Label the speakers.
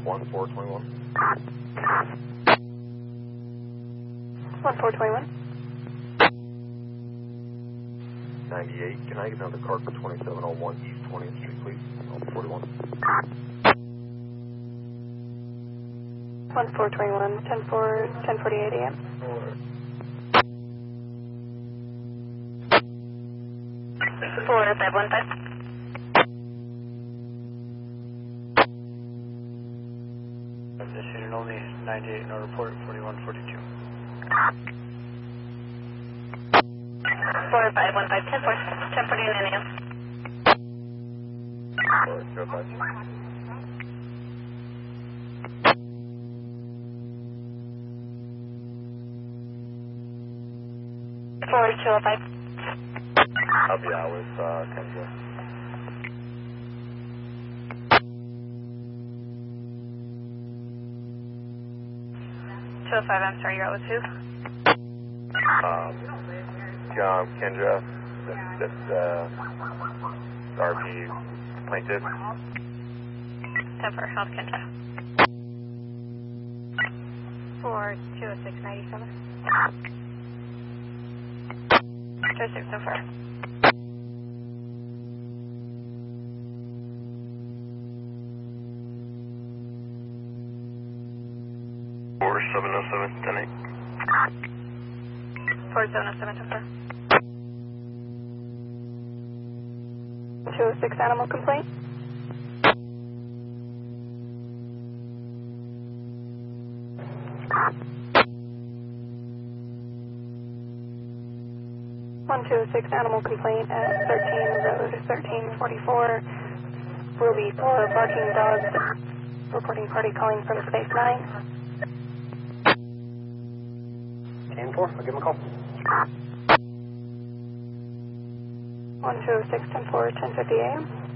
Speaker 1: 1421.
Speaker 2: 1421.
Speaker 1: 98. Can I get another car for 2701 East 20th Street, please? 41.
Speaker 2: 1421, 1048 a.m. 4515.
Speaker 3: Decision only 98, no report, 4142.
Speaker 2: 4515, 1049 a.m.
Speaker 1: 405.
Speaker 2: 4205.
Speaker 1: I'll be out with Kendra.
Speaker 2: 205, I'm sorry, you're out with who?
Speaker 1: Kendra, that's RP plaintiff.
Speaker 2: 10 for Health Kendra. 420697. 26 so far.
Speaker 1: 4707,
Speaker 2: 4707 so far. 206 animal complaint. One 206 animal complaint at 13 Road 1344. Ruby for barking dogs. Reporting party calling from Space 9.
Speaker 3: 10-4, I'll give him a call.
Speaker 2: 1206 10-4 1050 a.m.